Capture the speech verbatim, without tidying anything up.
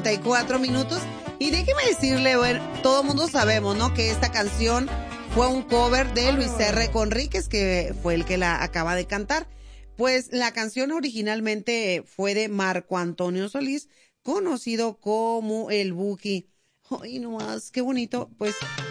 treinta y cuatro minutos. Y déjeme decirle, bueno, todo el mundo sabemos, ¿no? Que esta canción fue un cover de Luis R. Conríquez, que fue el que la acaba de cantar. Pues la canción originalmente fue de Marco Antonio Solís, conocido como el Buki. Ay, no más, qué bonito. Pues